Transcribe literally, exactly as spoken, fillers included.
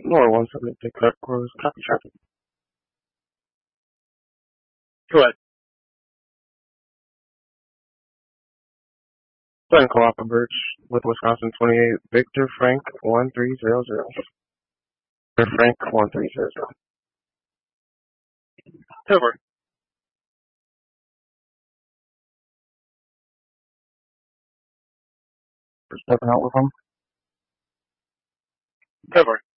Nor one seventy take that close copy traffic. Go ahead. Glenn Coapa Birch with Wisconsin twenty-eight, Victor Frank one three zero zero. Victor Frank one three zero zero. Over. For stepping out with him. Over.